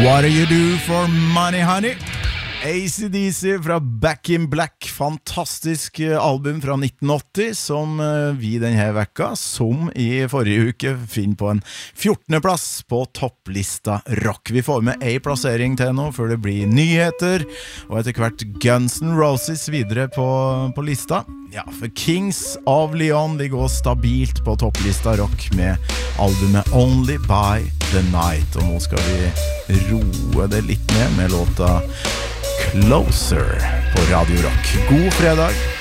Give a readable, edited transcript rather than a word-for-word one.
What do you do for money, honey? AC/DC fra Back in Black, fantastisk album fra 1980 som vi denne vekka, som i forrige uke, finner på en 14. plass på topplista rock. Vi får med en plassering til nå før det blir nyheter, og etter hvert Guns N' Roses videre på lista. Ja, for Kings of Leon, de går stabilt på topplista rock med albumet Only by the Night, og nå skal vi roe det litt ned med låta Closer på Radio Rock. God fredag!